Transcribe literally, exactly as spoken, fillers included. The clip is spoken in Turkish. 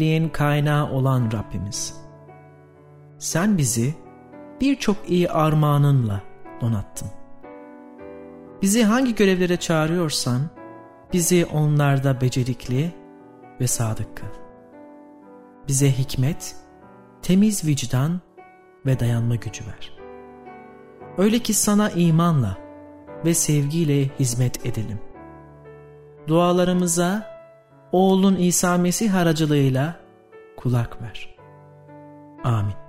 iyiliğin kaynağı olan Rabbimiz. Sen bizi birçok iyi armağanınla donattın. Bizi hangi görevlere çağırıyorsan, bizi onlarda becerikli ve sadık kıl. Bize hikmet, temiz vicdan ve dayanma gücü ver. Öyle ki sana imanla ve sevgiyle hizmet edelim. Dualarımıza oğlun İsa Mesih aracılığıyla kulak ver. Amin.